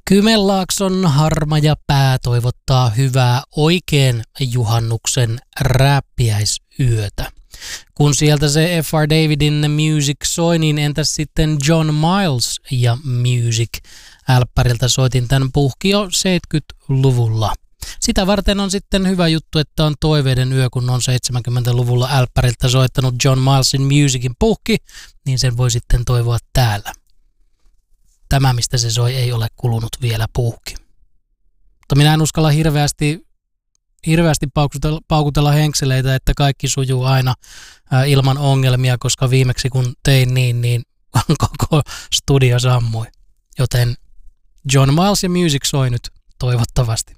Kymenlaakson Harma ja Pää toivottaa hyvää oikein juhannuksen rääppiäisyötä. Kun sieltä se F.R. Davidin Music soi, niin entäs sitten John Miles ja Music? Älppäriltä soitin tämän puhki jo 70-luvulla. Sitä varten on sitten hyvä juttu, että on toiveiden yö, kun on 70-luvulla älppäriltä soittanut John Milesin Musicin puhki, niin sen voi sitten toivoa täällä. Tämä, mistä se soi, ei ole kulunut vielä puhki. Mutta minä en uskalla hirveästi paukutella henkseleitä, että kaikki sujuu aina ilman ongelmia, koska viimeksi kun tein niin koko studio sammui. Joten John Miles ja Music soi nyt toivottavasti.